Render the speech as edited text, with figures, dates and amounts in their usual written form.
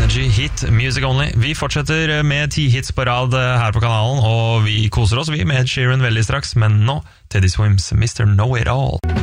Energy Hit Music Only. Vi fortsetter med 10 hits på rad her på kanalen, og vi koser oss vi med Ed Sheeran veldig straks, men nå Teddy Swims Mr. Know It All.